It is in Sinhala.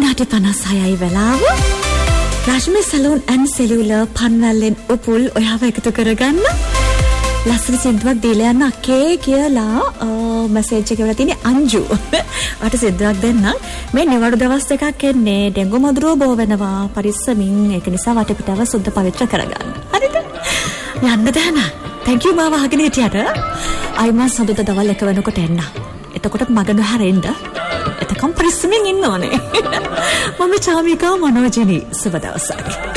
විනාඩි 56යි වෙලාව. රශ්මි සලූන් ඇන්ඩ් සෙලියුලර් පන්වැල්ලෙන් උපුල් ඔයාව එකතු කරගන්න. ලස්සන සින්දුවක් දීලා යන්න අකේ කියලා මැසේජ් එක වල තියෙන අංජු. වට සින්දුවක් දෙන්න. මේ නිවඩු දවස් දෙකක් එන්නේ ඩෙන්ගු මදුරුව බෝ වෙනවා පරිස්සමින්. ඒක නිසා වටපිටාව සුද්ධ පවිත්‍ර කරගන්න. හරිද? යන්න දැන. thank you මාව අහගෙන හිටියට. අයිමා සඳුද දවල් 1 වෙනකොට එන්න. එතකොට මග නොහැරෙන්න. එතකම් පරිස්සමින් ඉන්න ඕනේ. මම චාමිකා මනෝජිනී සුබ දවසක්.